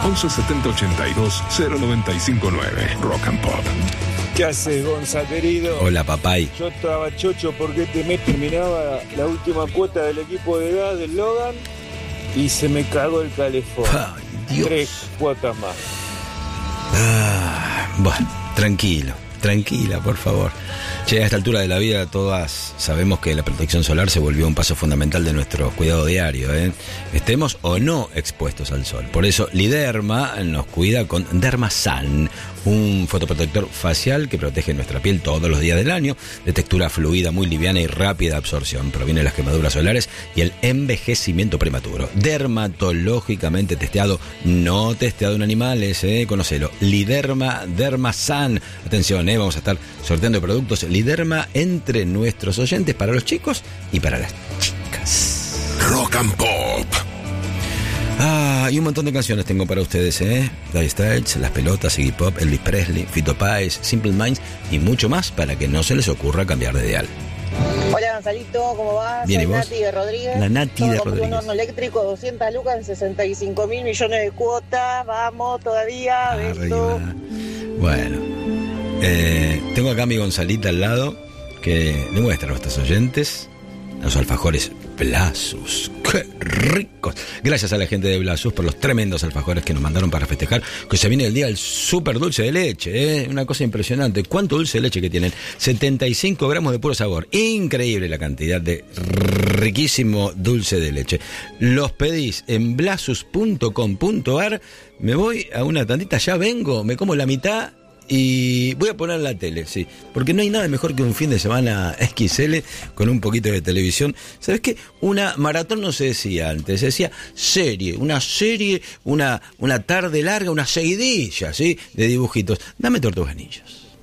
11 70 82 0959. Rock and Pop. ¿Qué haces, Gonza, querido? Hola, papay. Yo estaba chocho porque este mes terminaba la última cuota del equipo de gas del Logan y se me cagó el calefón. Ay, Dios. 3 cuotas más. Bueno, tranquila, por favor. Che, a esta altura de la vida todas sabemos que la protección solar se volvió un paso fundamental de nuestro cuidado diario, ¿eh? Estemos o no expuestos al sol. Por eso Liderma nos cuida con Dermasan, un fotoprotector facial que protege nuestra piel todos los días del año, de textura fluida, muy liviana y rápida de absorción. Proviene de las quemaduras solares y el envejecimiento prematuro. Dermatológicamente testeado, no testeado en animales, conocelo. Liderma Dermasan. Atención, vamos a estar sorteando productos Liderma entre nuestros oyentes para los chicos y para las chicas. Rock and Pop. Y un montón de canciones tengo para ustedes, Dire Straits, Las Pelotas, Iggy Pop, Elvis Presley, Fito Páez, Simple Minds y mucho más para que no se les ocurra cambiar de dial. Hola, Gonzalito, ¿cómo vas? Bien, Soy ¿y vos? Nati de Rodríguez. La Nati de Todo Rodríguez. un horno eléctrico, 200 lucas en 65 mil millones de cuotas. Vamos todavía, beso. Arriba. Bueno, tengo acá a mi Gonzalita al lado que le muestra a nuestros oyentes los alfajores Blasus. ¡Qué ricos! Gracias a la gente de Blasus por los tremendos alfajores que nos mandaron para festejar que se viene el día del súper dulce de leche, Una cosa impresionante. ¿Cuánto dulce de leche que tienen? 75 gramos de puro sabor. Increíble la cantidad de riquísimo dulce de leche. Los pedís en blasus.com.ar. Me voy a una tandita, ya vengo, me como la mitad y voy a poner la tele, sí, porque no hay nada mejor que un fin de semana XL con un poquito de televisión. ¿Sabes qué? Una maratón no se decía antes, se decía serie, una tarde larga, una seguidilla, ¿sí? De dibujitos. Dame Tortugas Ninjas.